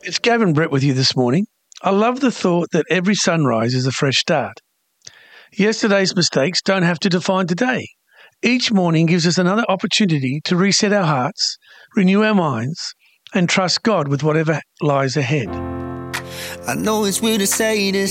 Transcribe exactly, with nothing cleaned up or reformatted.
It's Gavin Brett with you this morning. I love the thought that every sunrise is a fresh start. Yesterday's mistakes don't have to define today. Each morning gives us another opportunity to reset our hearts, renew our minds, and trust God with whatever lies ahead. I know it's weird to say this.